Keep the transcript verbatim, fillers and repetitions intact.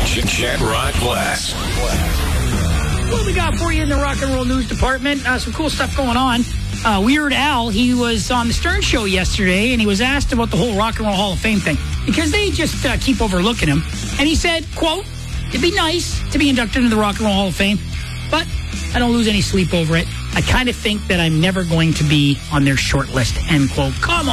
Jet Rock Blast. What we got for you in the rock and roll news department? Uh, some cool stuff going on. Uh, Weird Al, he was on the Stern Show yesterday, and he was asked about the whole Rock and Roll Hall of Fame thing because they just uh, keep overlooking him. And he said, quote, "It'd be nice to be inducted into the Rock and Roll Hall of Fame, but I don't lose any sleep over it. I kind of think that I'm never going to be on their short list," end quote. Come on.